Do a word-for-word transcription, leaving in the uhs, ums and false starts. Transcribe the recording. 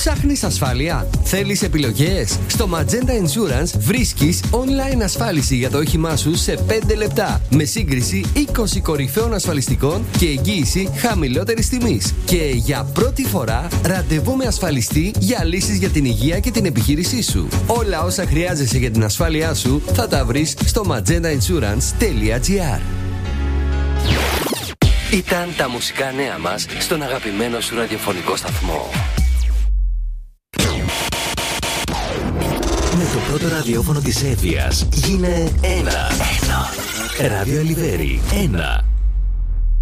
Ψάχνεις ασφάλεια? Θέλεις επιλογές? Στο Magenta Insurance βρίσκεις online ασφάλιση για το όχημά σου σε πέντε λεπτά. Με σύγκριση είκοσι κορυφαίων ασφαλιστικών και εγγύηση χαμηλότερης τιμής. Και για πρώτη φορά ραντεβού με ασφαλιστή για λύσεις για την υγεία και την επιχείρησή σου. Όλα όσα χρειάζεσαι για την ασφάλειά σου θα τα βρεις στο magenta insurance τελεία gr. Ήταν τα μουσικά νέα μας στον αγαπημένο σου ραδιοφωνικό σταθμό. Με το πρώτο ραδιόφωνο της Έφειας γίνε ένα. Ένα. Ράδιο Ελιβέρι. Ένα.